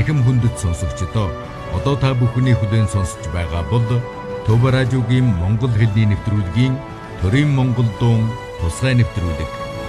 танхим хүндэт сонсогчдоо одоо та бүхний хүлээн сонсож байгаа бол Төв радиогийн Монгол хэлний нэвтрүүлгийн Төрийн Монгол дуун тусгай нэвтрүүлэг.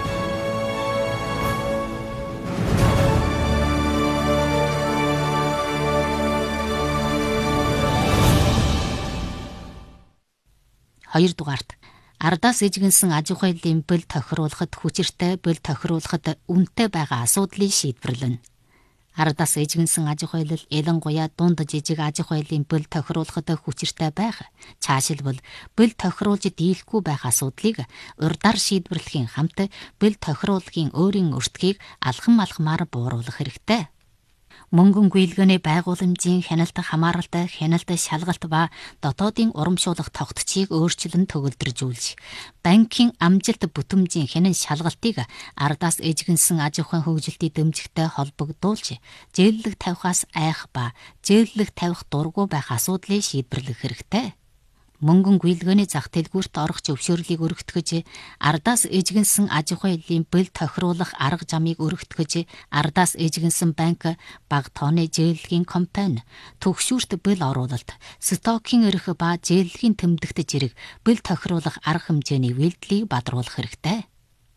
Хоёрдугаарт ардаас эжигнсэн аж ахуйлын бэл тохируулахад хүчиртэй бэл тохируулахад үнэтэй байгаа асуудлыг шийдвэрлэнэ. Ардаас эжигнсэн аж ахуйлал ялангуяа дунд жижиг аж ахуйлын бэл тохируулахад хүчиртэй байх, цаашилбал бэл тохируулж дийлэхгүй байх асуудлыг урьдаар шийдвэрлэхийн хамт бэл тохируулахын өөрийн өртгийг алхам алхмаар бууруулах хэрэгтэй. Мөнгөн гүйлгээний байгууламжийн хяналт хамааралт, хяналт шалгалт ба дотоодын урамшуулах тогтцыг өөрчлөн төгөлдржүүлж, банкын амжилт бүтэмжийн хянан шалгалтыг ардаас эжигнсэн аж ахуйн хөгжилтийн дэмжигтэй холбогдуулж, зээллэг тавихаас айх ба зээллэг тавих дургүй байх асуудлыг шийдвэрлэх хэрэгтэй. Мөнгөн гүйлгээний зах дэлгүүрт орох зөвшөөрлийг өргөтгөж, ардаас эжигнсэн аж ахуйлын бэл тохируулах арга замыг өргөтгөж, ардаас эжигнсэн банк, бага тооны зээллэгийн компани, төгшүүрт бэл оруулалт, стокийн эрх ба зээллэгийн тэмдэгт зэрэг бэл тохируулах арга хэмжээний үйлдэлийг бадруулах хэрэгтэй.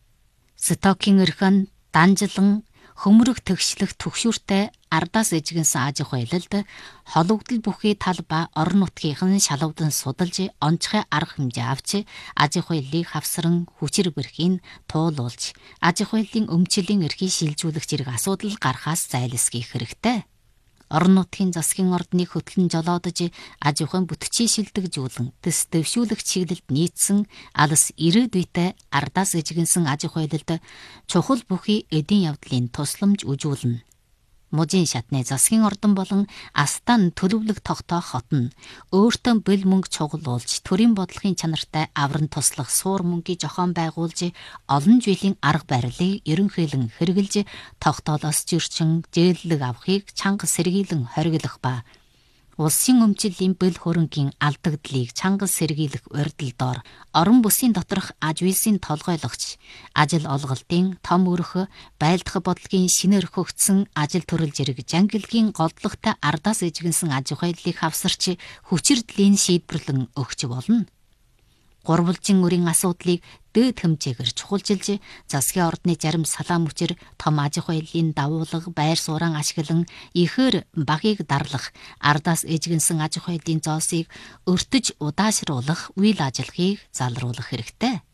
Стокийн эрх нь данжлан хөмрөх тэгшлэх төгшүүртэй ардаас эжигнсэн аж ахуйлалд хологдол бүхий тал ба орон нутгийнхан шалгавдан судалж онцгой арга хэмжээ авч аж ахуйлыг хавсран хүчээр бэрхийн туулуулж аж ахуйлын өмчлөлийн эрхийг шилжүүлэх зэрэг асуудал гарахаас зайлсхийх хэрэгтэй. Орон нутгийн засгийн ордныг хөтлөн жолоодож аж ахуйн бүтцийг шилдэгжүүлэн төс дэвшүүлэх чиглэлд нийцсэн алс ирээд үедээ ардаас эжигнсэн аж ахуйлалд чухал бүхий эдийн явдлын тусламж үзүүлнэ. Мужийн шатны засгийн ордон болон астан төлөвлөх тогтоох хот нь өөртөө бэл мөнгө чугалуулж төрийн бодлогын чанартай авран туслах суур мөнгийг зохион байгуулж олон жилийн арга барилыг ерөнхийлөн хэрэгжилж тогтоолоос зөрчин зээллэг авахыг чанга сэргийлэн хориглох ба улсын өмчлөлийн бэл хөрөнгийн алдагдлыг чанга сэргийлэх урьдчилан орон бүсийн доторх аж үйлсийн толгойлогч, ажил олголтын том өрх, байлдах бодлогын шинээр хөгжсөн ажил төрөл зэрэг жангилгийн голдлогтой ардаас эжигнсэн аж ахуйлыг хавсарч хүчирдлийн шийдвэрлэн өгч болно. Гурвалжин өрийн асуудлыг дээд хэмжээгээр чухалчилж, засгийн ордны зарим салаа мөчөр том аж ахуйлын давуулга байр суурин ашиглан ихээр багийг дарлах, ардаас эжигнсэн аж ахуйлын зоосыг өртөж удаашруулах үйл ажиллагааг залруулах хэрэгтэй.